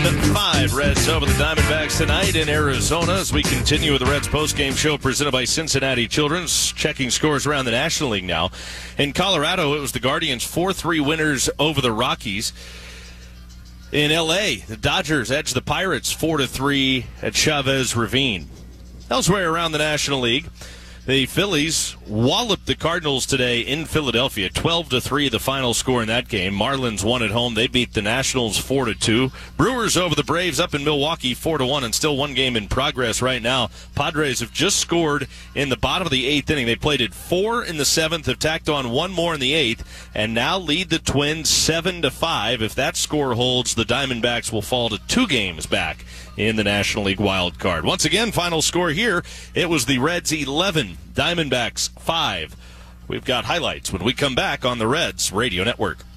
7-5. Reds over the Diamondbacks tonight in Arizona as we continue with the Reds postgame show presented by Cincinnati Children's. Checking scores around the National League now. In Colorado, it was the Guardians 4-3 winners over the Rockies. In L.A., the Dodgers edged the Pirates 4-3 at Chavez Ravine. Elsewhere around the National League, the Phillies walloped the Cardinals today in Philadelphia, 12-3 the final score in that game. Marlins won at home. They beat the Nationals 4-2. Brewers over the Braves up in Milwaukee 4-1, and still one game in progress right now. Padres have just scored in the bottom of the eighth inning. They played it 4 in the seventh, have tacked on one more in the eighth, and now lead the Twins 7-5. If that score holds, the Diamondbacks will fall to 2 games back in the National League wild card. Once again, final score here, it was the Reds 11, Diamondbacks 5. We've got highlights when we come back on the Reds Radio Network.